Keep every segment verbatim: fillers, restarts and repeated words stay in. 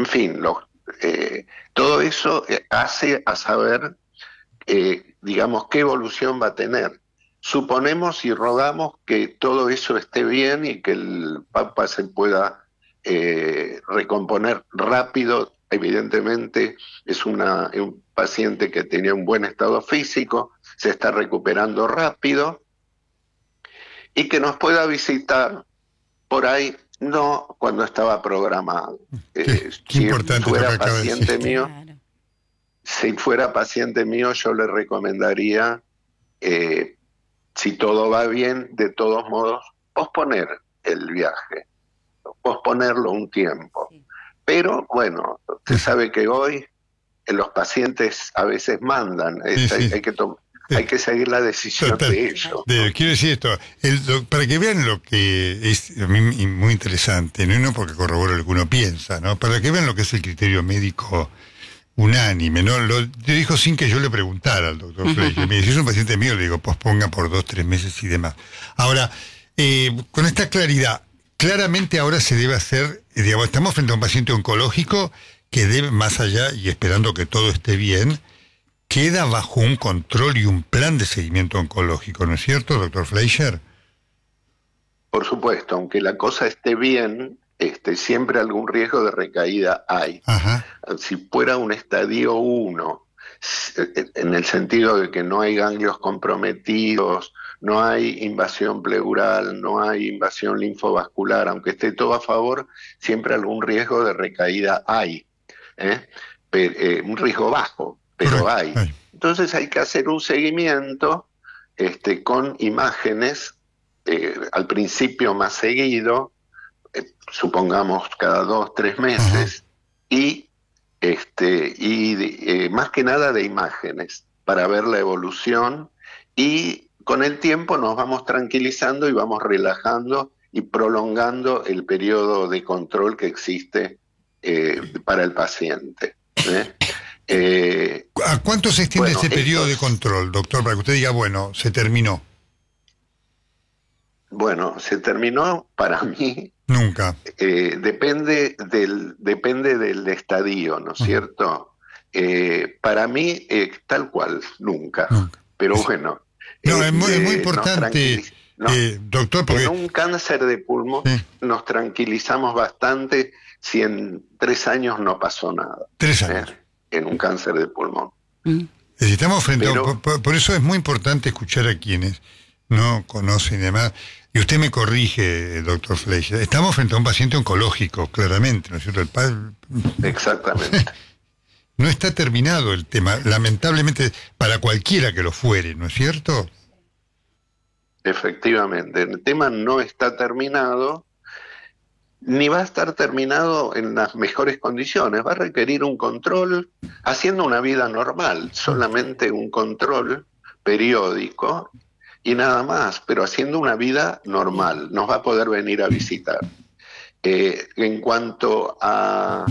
en fin, lo, eh, todo eso hace a saber, eh, digamos, qué evolución va a tener. Suponemos y rogamos que todo eso esté bien y que el Papa se pueda eh, recomponer rápido. Evidentemente es una, un paciente que tenía un buen estado físico, se está recuperando rápido y que nos pueda visitar por ahí, no cuando estaba programado. Qué, Eh, qué si importante lo que fuera acaba de paciente decir. mío, Claro. si fuera paciente mío, yo le recomendaría, eh, si todo va bien, de todos modos, posponer el viaje, posponerlo un tiempo. Sí. Pero bueno, se sabe que hoy eh, los pacientes a veces mandan, Sí, es, hay, sí. hay, que to- hay que seguir la decisión Total. de ellos. De, quiero decir esto, el, lo, para que vean lo que es a mí muy interesante, no, no porque corroboro lo que uno piensa, ¿no? Para que vean lo que es el criterio médico unánime, ¿no? Lo, lo dijo sin que yo le preguntara al doctor Fleischer. Me dice, si es un paciente mío, le digo, posponga por dos, tres meses y demás. Ahora, eh, con esta claridad, claramente ahora se debe hacer, eh, digamos, estamos frente a un paciente oncológico que debe, más allá, y esperando que todo esté bien, queda bajo un control y un plan de seguimiento oncológico, ¿no es cierto, doctor Fleischer? Por supuesto, aunque la cosa esté bien, este, siempre algún riesgo de recaída hay. Ajá. Si fuera un estadio uno, en el sentido de que no hay ganglios comprometidos, no hay invasión pleural, no hay invasión linfovascular, aunque esté todo a favor, siempre algún riesgo de recaída hay, ¿eh? Pero, eh, un riesgo bajo, pero Correcto. hay. Ay. Entonces hay que hacer un seguimiento este, con imágenes, eh, al principio más seguido, eh, supongamos cada dos, tres meses, Ajá. y este y eh, más que nada de imágenes para ver la evolución, y con el tiempo nos vamos tranquilizando y vamos relajando y prolongando el periodo de control que existe eh, para el paciente. ¿eh? Eh, ¿A cuánto se extiende bueno, ese periodo de estos, control, doctor? Para que usted diga, bueno, se terminó. bueno, se terminó para mí. Nunca. Eh, depende del depende del estadio, ¿no es Ajá. cierto? Eh, para mí, eh, tal cual, nunca. Nunca. Pero Es- bueno, no, eh, es muy, es muy le- nos importante, tranquiliz- no, eh, doctor, en porque... un cáncer de pulmón Sí, nos tranquilizamos bastante si en tres años no pasó nada, tres ¿eh? años. En un cáncer de pulmón. Mm. Estamos frente a un, Pero por, por eso es muy importante escuchar a quienes no conocen y demás. Y usted me corrige, doctor Fleischer. Estamos frente a un paciente oncológico, claramente, ¿no es cierto? El pa- exactamente, no está terminado el tema, lamentablemente, para cualquiera que lo fuere, ¿no es cierto? efectivamente. El tema no está terminado, ni va a estar terminado en las mejores condiciones, va a requerir un control, haciendo una vida normal, solamente un control periódico y nada más, pero haciendo una vida normal, nos va a poder venir a visitar. Eh, en cuanto a,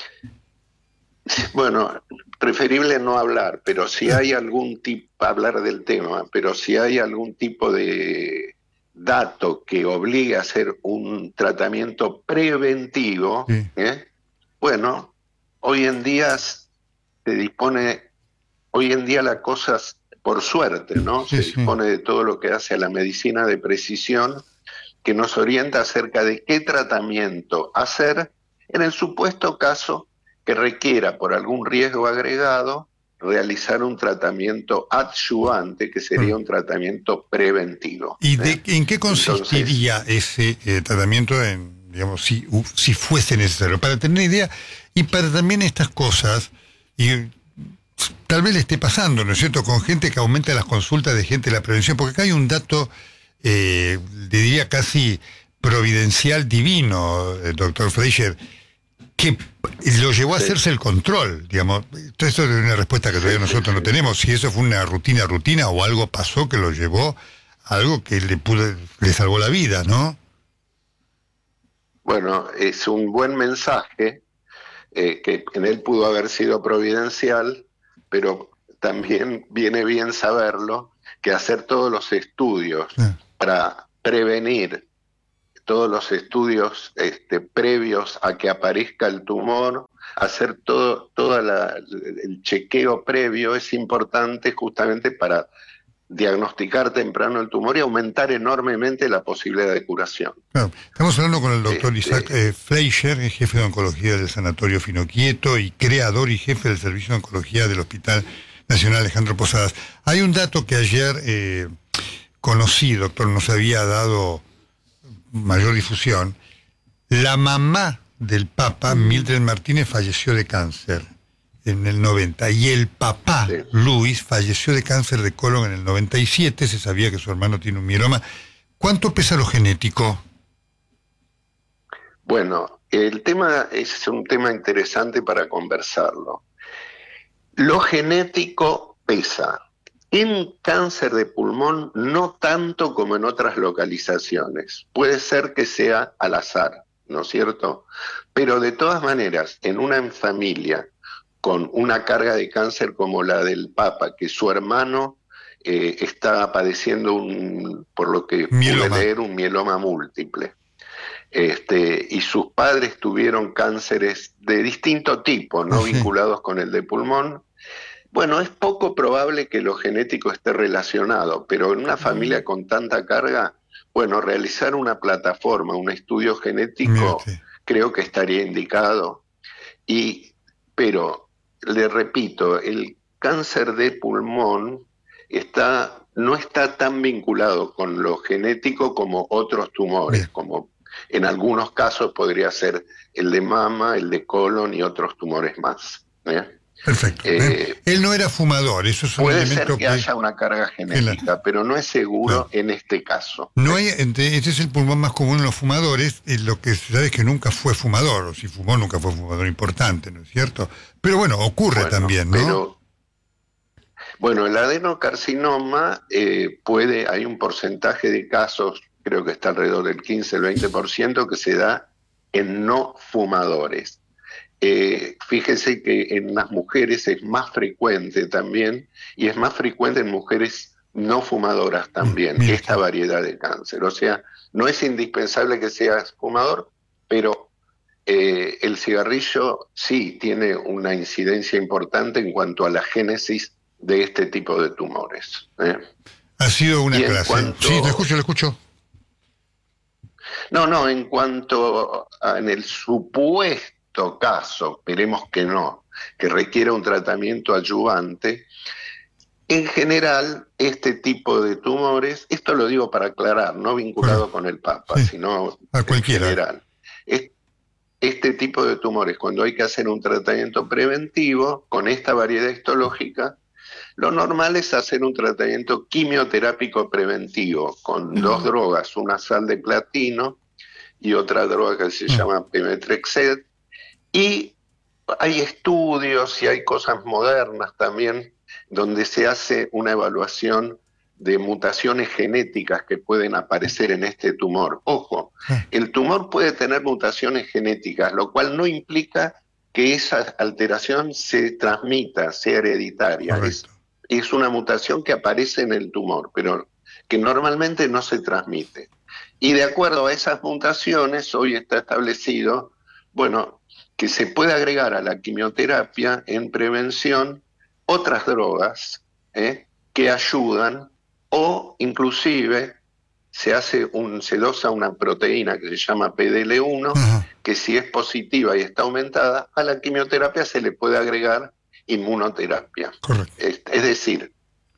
bueno, preferible no hablar, pero si hay algún tipo, hablar del tema, pero si hay algún tipo de dato que obligue a hacer un tratamiento preventivo, Sí. ¿eh? Bueno, hoy en día se dispone, hoy en día la cosa, por suerte, ¿no? Sí, Se sí. dispone de todo lo que hace a la medicina de precisión, que nos orienta acerca de qué tratamiento hacer en el supuesto caso que requiera, por algún riesgo agregado, realizar un tratamiento adyuvante, que sería un tratamiento preventivo. ¿Y ¿eh? de, en qué Entonces, consistiría ese eh, tratamiento, en, digamos, si, u- si fuese necesario? Para tener idea, y para también estas cosas, y tal vez le esté pasando, ¿no es cierto?, con gente que aumenta las consultas de gente de la prevención, porque acá hay un dato, eh, le diría casi providencial divino, eh, doctor Fleischer, que lo llevó a sí, hacerse el control, digamos. Esto es una respuesta que todavía sí, sí, nosotros no sí. tenemos, si eso fue una rutina, rutina, o algo pasó que lo llevó a algo que le pudo, le salvó la vida, ¿no? Bueno, es un buen mensaje, eh, que en él pudo haber sido providencial, pero también viene bien saberlo, que hacer todos los estudios Ah, para prevenir todos los estudios este, previos a que aparezca el tumor, hacer todo, todo el chequeo previo es importante justamente para diagnosticar temprano el tumor y aumentar enormemente la posibilidad de curación. Claro. Estamos hablando con el doctor Este, Isaac eh, Fleischer, jefe de oncología del Sanatorio Finoquieto y creador y jefe del Servicio de Oncología del Hospital Nacional Alejandro Posadas. Hay un dato que ayer eh, conocí, doctor, nos había dado mayor difusión. La mamá del Papa, Mildred Martínez, falleció de cáncer en el noventa, y el papá, sí. Luis, falleció de cáncer de colon en el noventa y siete, se sabía que su hermano tiene un mieloma. ¿Cuánto pesa lo genético? Bueno, el tema es un tema interesante para conversarlo. Lo genético pesa. En cáncer de pulmón no tanto como en otras localizaciones. Puede ser que sea al azar, ¿no es cierto? Pero de todas maneras, en una familia con una carga de cáncer como la del Papa, que su hermano eh, está padeciendo, un, por lo que mieloma. pude leer, un mieloma múltiple. Este, y sus padres tuvieron cánceres de distinto tipo, no sí. vinculados con el de pulmón. Bueno, es poco probable que lo genético esté relacionado, pero en una familia con tanta carga, bueno, realizar una plataforma, un estudio genético, sí. creo que estaría indicado. Y, pero, le repito, el cáncer de pulmón está, no está tan vinculado con lo genético como otros tumores, Bien. como en algunos casos podría ser el de mama, el de colon y otros tumores más. ¿eh? Perfecto. Eh, Él no era fumador, eso es un puede elemento ser que, que haya una carga genética, la... pero no es seguro no. en este caso. No hay, este es el pulmón más común en los fumadores, eh, lo que se sabe es que nunca fue fumador, o si fumó nunca fue fumador importante, ¿no es cierto? Pero bueno, ocurre bueno, también, ¿no? Pero, bueno, el adenocarcinoma eh, puede, hay un porcentaje de casos, creo que está alrededor del quince al veinte por ciento, que se da en no fumadores. Eh, fíjese que en las mujeres es más frecuente también, y es más frecuente en mujeres no fumadoras también, Mira. esta variedad de cáncer. O sea, no es indispensable que seas fumador, pero eh, el cigarrillo sí tiene una incidencia importante en cuanto a la génesis de este tipo de tumores. ¿eh? Ha sido una clase. Cuanto... Sí, lo escucho, lo escucho. No, no, en cuanto a, en el supuesto caso, esperemos que no, que requiera un tratamiento adyuvante, en general este tipo de tumores, esto lo digo para aclarar, no vinculado bueno, con el Papa, sí, sino a cualquiera. En general, es, este tipo de tumores, cuando hay que hacer un tratamiento preventivo con esta variedad histológica, lo normal es hacer un tratamiento quimioterápico preventivo con uh-huh. dos drogas, una sal de platino y otra droga que se uh-huh. llama Pemetrexed, y hay estudios y hay cosas modernas también donde se hace una evaluación de mutaciones genéticas que pueden aparecer en este tumor. Ojo, uh-huh. el tumor puede tener mutaciones genéticas, lo cual no implica que esa alteración se transmita, sea hereditaria. Es, es una mutación que aparece en el tumor, pero que normalmente no se transmite. Y de acuerdo a esas mutaciones, hoy está establecido, bueno, que se puede agregar a la quimioterapia en prevención otras drogas ¿eh? que ayudan, o inclusive se hace un, se dosa una proteína que se llama P D L uno, uh-huh. que si es positiva y está aumentada, a la quimioterapia se le puede agregar inmunoterapia. Correcto. Es, es decir,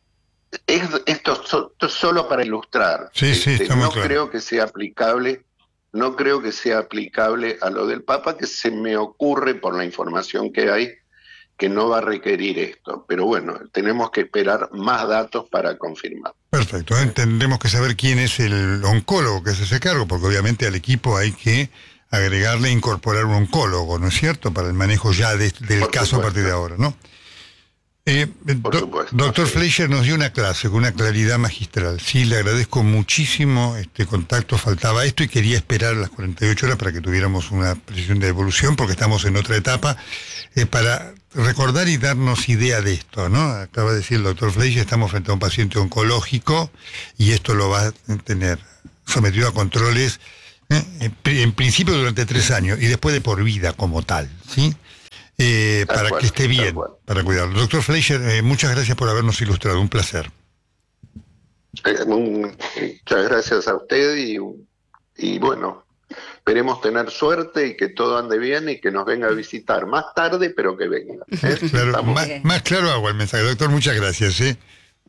es, esto, so, esto solo para ilustrar. Sí, sí, este, está muy no claro. creo que sea aplicable, no creo que sea aplicable a lo del Papa, que se me ocurre por la información que hay, que no va a requerir esto. Pero bueno, tenemos que esperar más datos para confirmar. Perfecto, tendremos que saber quién es el oncólogo que se hace cargo, porque obviamente al equipo hay que agregarle, incorporar un oncólogo, ¿no es cierto?, para el manejo ya de, del Por caso supuesto. a partir de ahora, ¿no? Eh, Por do, supuesto, doctor sí. Fleischer nos dio una clase con una claridad magistral. Sí, le agradezco muchísimo este contacto, faltaba esto y quería esperar las cuarenta y ocho horas para que tuviéramos una precisión de evolución, porque estamos en otra etapa, eh, para recordar y darnos idea de esto, ¿no? Acaba de decir el doctor Fleischer, estamos frente a un paciente oncológico y esto lo va a tener sometido a controles ¿eh? En, en principio durante tres años y después de por vida como tal, ¿sí? Eh, para cual, que esté bien, para cuidarlo. Doctor Fleischer, eh, muchas gracias por habernos ilustrado, un placer. Eh, muchas gracias a usted y, y bueno, esperemos tener suerte y que todo ande bien y que nos venga a visitar más tarde, pero que venga. ¿eh? Claro, más, más claro hago el mensaje. Doctor, muchas gracias. ¿eh?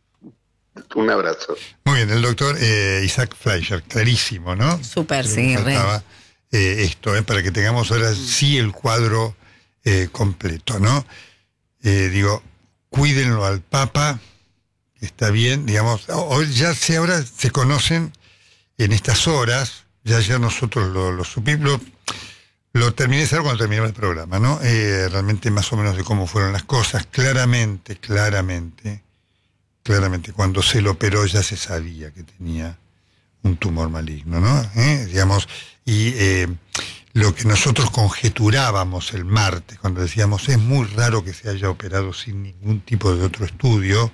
Un abrazo. Muy bien, el doctor eh, Isaac Fleischer, clarísimo, ¿no? Súper, sí. Faltaba, eh, esto, eh, para que tengamos ahora sí el cuadro eh, completo, ¿no? Eh, digo, cuídenlo al Papa, que está bien, digamos, hoy ya se, ahora se conocen en estas horas, ya ya nosotros lo, lo supimos, lo, lo terminé de saber cuando terminó el programa, ¿no? Eh, realmente más o menos de cómo fueron las cosas, claramente, claramente, claramente, cuando se lo operó ya se sabía que tenía un tumor maligno, ¿no? ¿Eh? Digamos, y eh, lo que nosotros conjeturábamos el martes, cuando decíamos, es muy raro que se haya operado sin ningún tipo de otro estudio,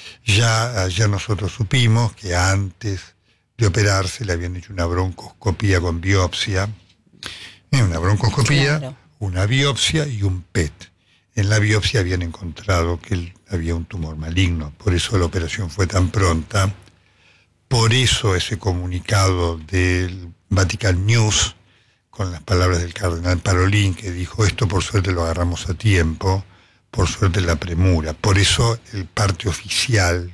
ya ayer nosotros supimos que antes de operarse le habían hecho una broncoscopía con biopsia, ¿eh? Una broncoscopía, claro, una biopsia y un P E T. En la biopsia habían encontrado que él había un tumor maligno, por eso la operación fue tan pronta, por eso ese comunicado del Vatican News, con las palabras del cardenal Parolin, que dijo, esto por suerte lo agarramos a tiempo, por suerte la premura, por eso el parte oficial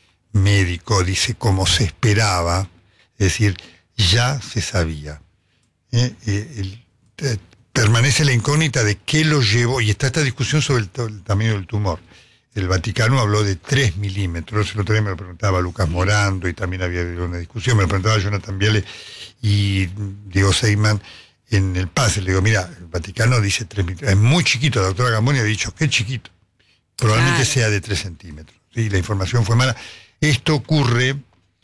médico dice como se esperaba, es decir, ya se sabía. ¿eh? Eh, el, eh, permanece la incógnita de qué lo llevó, y está esta discusión sobre el, el tamaño del tumor. El Vaticano habló de tres milímetros, el otro día me lo preguntaba Lucas Morando, y también había una discusión, me lo preguntaba Jonathan Viale y Diego Seyman en el pase. Le digo, mira, el Vaticano dice tres milímetros, es muy chiquito, la doctora Gamboni ha dicho, qué chiquito, probablemente claro, sea de tres centímetros, ¿sí? La información fue mala. Esto ocurre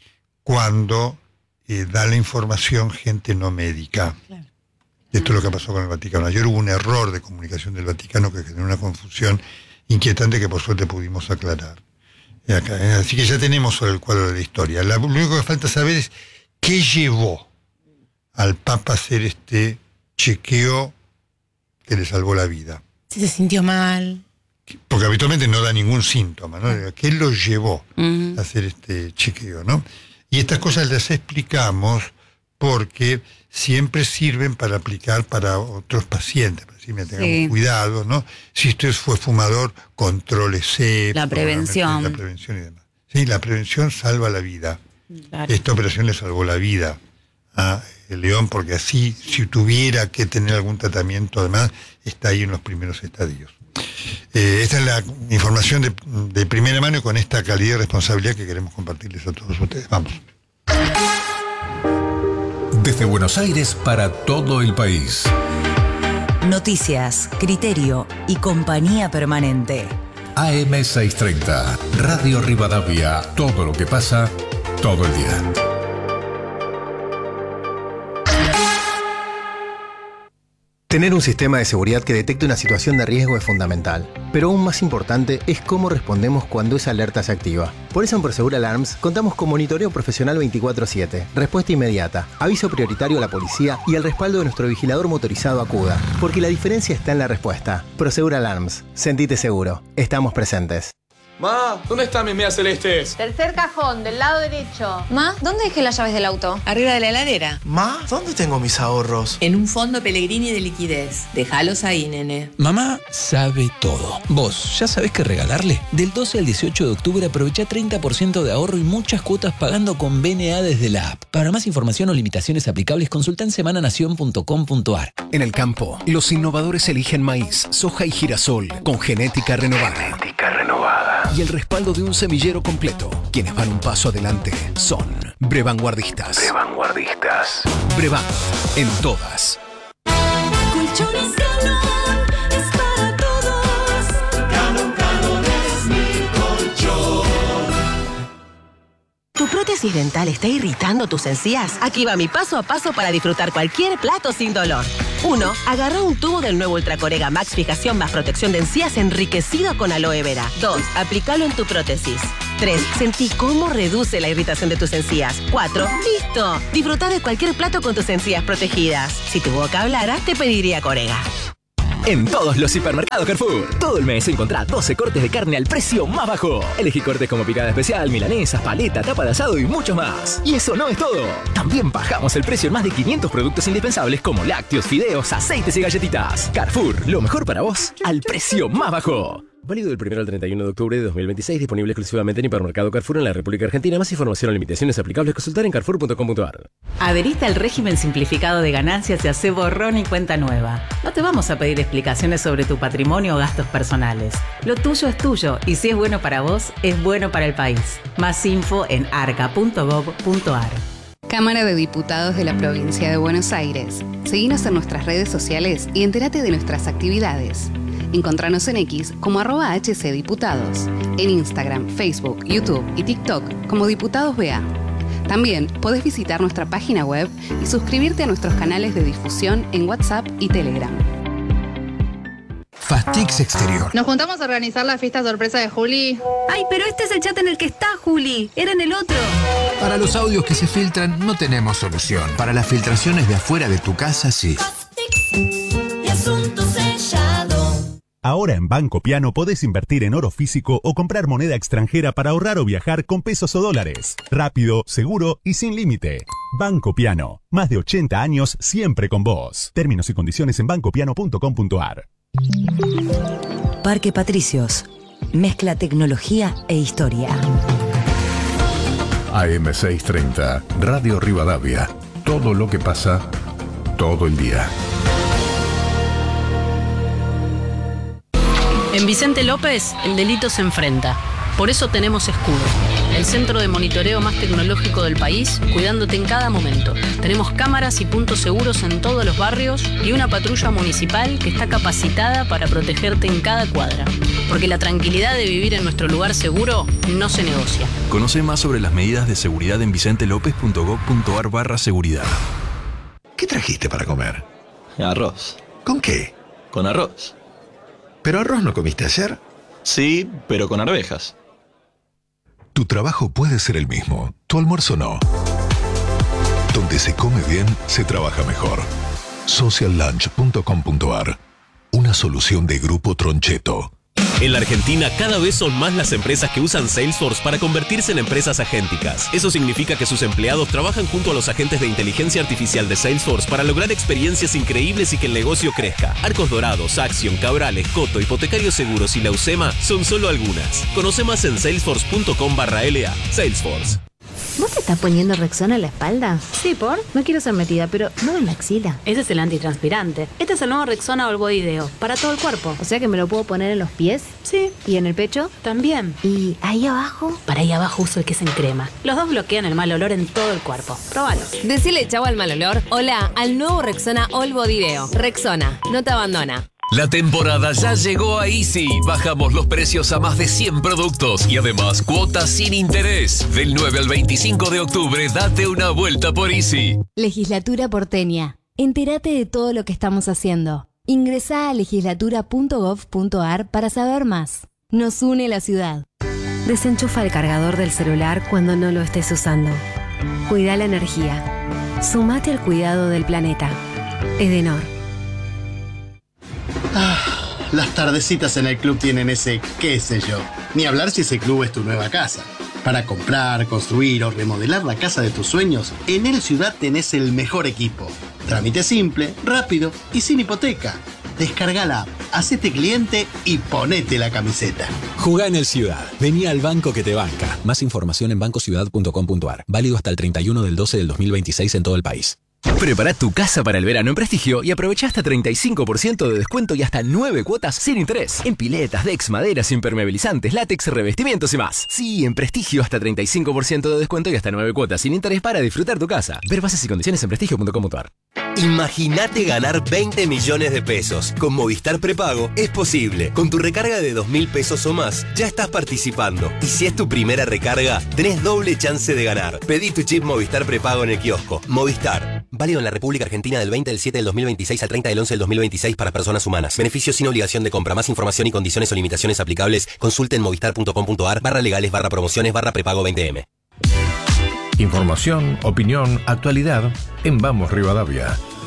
cuando eh, da la información gente no médica. Claro. Esto es lo que pasó con el Vaticano. Ayer hubo un error de comunicación del Vaticano que generó una confusión inquietante que por suerte pudimos aclarar. Acá, así que ya tenemos sobre el cuadro de la historia. La, lo único que falta saber es qué llevó al Papa a hacer este chequeo que le salvó la vida. Si se sintió mal. Porque habitualmente no da ningún síntoma, ¿no? ¿Qué lo llevó uh-huh. a hacer este chequeo, ¿no? Y estas cosas las explicamos porque siempre sirven para aplicar para otros pacientes, para decir, tengamos sí. cuidado, ¿no? Si usted fue fumador, contrólese. La prevención. La prevención y demás. Sí, la prevención salva la vida. Claro. Esta operación le salvó la vida a el León, porque así, si tuviera que tener algún tratamiento, además, está ahí en los primeros estadios. Eh, esta es la información de, de primera mano y con esta calidad y responsabilidad que queremos compartirles a todos ustedes. Vamos. Desde Buenos Aires para todo el país. Noticias, criterio y compañía permanente. A M seiscientos treinta, Radio Rivadavia. Todo lo que pasa, todo el día. Tener un sistema de seguridad que detecte una situación de riesgo es fundamental, pero aún más importante es cómo respondemos cuando esa alerta se activa. Por eso en Prosegur Alarms contamos con monitoreo profesional veinticuatro siete, respuesta inmediata, aviso prioritario a la policía y el respaldo de nuestro vigilador motorizado Acuda, porque la diferencia está en la respuesta. Prosegur Alarms, sentite seguro, estamos presentes. Ma, ¿dónde están mis medias celestes? Tercer cajón, del lado derecho. Ma, ¿dónde dejé las llaves del auto? Arriba de la heladera. Ma, ¿dónde tengo mis ahorros? En un fondo Pellegrini de liquidez. Déjalos ahí, nene. Mamá sabe todo. ¿Vos ya sabés qué regalarle? Del doce al dieciocho de octubre aprovecha treinta por ciento de ahorro y muchas cuotas pagando con B N A desde la app. Para más información o limitaciones aplicables, consulta en semananación punto com punto a r. En el campo, los innovadores eligen maíz, soja y girasol con genética renovada. Genética renovada. Y el respaldo de un semillero completo. Quienes van un paso adelante son Brevanguardistas. Brevanguardistas. Brevan, en todas. Colchones Galón es para todos. Galón, Galón es mi colchón. ¿Tu prótesis dental está irritando tus encías? Aquí va mi paso a paso para disfrutar cualquier plato sin dolor. uno. Agarra un tubo del nuevo Ultracorega Max Fijación más protección de encías enriquecido con aloe vera. dos. Aplícalo en tu prótesis. Tres, sentí cómo reduce la irritación de tus encías. Cuatro, ¡listo! Disfrutá de cualquier plato con tus encías protegidas. Si tu boca hablara, te pediría Corega. En todos los hipermercados Carrefour, todo el mes encontrá doce cortes de carne al precio más bajo. Elegí cortes como picada especial, milanesas, paleta, tapa de asado y muchos más. Y eso no es todo. También bajamos el precio en más de quinientos productos indispensables como lácteos, fideos, aceites y galletitas. Carrefour, lo mejor para vos, al precio más bajo. Válido del primero al treinta y uno de octubre de dos mil veintiséis, disponible exclusivamente en Hipermercado Carrefour en la República Argentina. Más información o limitaciones aplicables, consultar en carrefour punto com punto a r. Adherite al régimen simplificado de ganancias y hace borrón y cuenta nueva. No te vamos a pedir explicaciones sobre tu patrimonio o gastos personales. Lo tuyo es tuyo y si es bueno para vos, es bueno para el país. Más info en arca punto gob punto a r. Cámara de Diputados de la Provincia de Buenos Aires. Seguinos en nuestras redes sociales y entérate de nuestras actividades. Encontranos en X como arroba hcdiputados, en Instagram, Facebook, YouTube y TikTok como Diputados B A. También podés visitar nuestra página web y suscribirte a nuestros canales de difusión en WhatsApp y Telegram. Fastix Exterior. Nos juntamos a organizar la fiesta sorpresa de Juli. Ay, pero este es el chat en el que está, Juli. Era en el otro. Para los audios que se filtran no tenemos solución. Para las filtraciones de afuera de tu casa, sí. Fastix, asunto sellado. Ahora en Banco Piano podés invertir en oro físico o comprar moneda extranjera para ahorrar o viajar con pesos o dólares. Rápido, seguro y sin límite. Banco Piano. Más de ochenta años siempre con vos. Términos y condiciones en banco piano punto com punto a r. Parque Patricios. Mezcla tecnología e historia. A M seiscientos treinta, Radio Rivadavia. Todo lo que pasa, todo el día. En Vicente López, el delito se enfrenta. Por eso tenemos Escudo, el centro de monitoreo más tecnológico del país, cuidándote en cada momento. Tenemos cámaras y puntos seguros en todos los barrios y una patrulla municipal que está capacitada para protegerte en cada cuadra. Porque la tranquilidad de vivir en nuestro lugar seguro no se negocia. Conoce más sobre las medidas de seguridad en vicentelopez punto gob punto a r barra seguridad. ¿Qué trajiste para comer? Arroz. ¿Con qué? Con arroz. ¿Pero arroz no comiste ayer? Sí, pero con arvejas. Tu trabajo puede ser el mismo, tu almuerzo no. Donde se come bien, se trabaja mejor. social lunch punto com punto a r. Una solución de Grupo Troncheto. En la Argentina, cada vez son más las empresas que usan Salesforce para convertirse en empresas agénticas. Eso significa que sus empleados trabajan junto a los agentes de inteligencia artificial de Salesforce para lograr experiencias increíbles y que el negocio crezca. Arcos Dorados, Axiom, Cabrales, Coto, Hipotecarios Seguros y la UCEMA son solo algunas. Conoce más en salesforce punto com barra L A. Salesforce. ¿Vos te estás poniendo Rexona en la espalda? Sí, ¿por? No quiero ser metida, pero no en la axila. Ese es el antitranspirante. Este es el nuevo Rexona All Body Deo, para todo el cuerpo. O sea que me lo puedo poner en los pies. Sí. ¿Y en el pecho? También. ¿Y ahí abajo? Para ahí abajo uso el que es en crema. Los dos bloquean el mal olor en todo el cuerpo. Próbalo. Decile chau al mal olor. Hola al nuevo Rexona All Body Deo. Rexona, no te abandona. La temporada ya llegó a Easy. Bajamos los precios a más de cien productos y además cuotas sin interés. Del nueve al veinticinco de octubre, date una vuelta por Easy. Legislatura porteña. Entérate de todo lo que estamos haciendo. Ingresá a legislatura punto gob punto a r para saber más. Nos une la ciudad. Desenchufa el cargador del celular cuando no lo estés usando. Cuida la energía. Sumate al cuidado del planeta. Edenor. Ah, las tardecitas en el club tienen ese qué sé yo. Ni hablar si ese club es tu nueva casa. Para comprar, construir o remodelar la casa de tus sueños, en El Ciudad tenés el mejor equipo. Trámite simple, rápido y sin hipoteca. Descarga la app, hacete cliente y ponete la camiseta. Jugá en El Ciudad. Vení al banco que te banca. Más información en banco ciudad punto com punto a r. Válido hasta el treinta y uno del doce del dos mil veintiséis en todo el país. Prepara tu casa para el verano en Prestigio y aprovecha hasta treinta y cinco por ciento de descuento y hasta nueve cuotas sin interés. En piletas, decks, maderas, impermeabilizantes, látex, revestimientos y más. Sí, en Prestigio hasta treinta y cinco por ciento de descuento y hasta nueve cuotas sin interés para disfrutar tu casa. Ver bases y condiciones en prestigio punto com punto a r. Imagínate ganar veinte millones de pesos. Con Movistar Prepago es posible. Con tu recarga de dos mil pesos o más, ya estás participando. Y si es tu primera recarga, tenés doble chance de ganar. Pedí tu chip Movistar Prepago en el kiosco. Movistar. Válido en la República Argentina del veinte del siete del dos mil veintiséis al treinta del once del dos mil veintiséis para personas humanas. Beneficios sin obligación de compra. Más información y condiciones o limitaciones aplicables. Consulte en movistar.com.ar barra legales barra promociones barra prepago veinte eme. Información, opinión, actualidad en Vamos Rivadavia.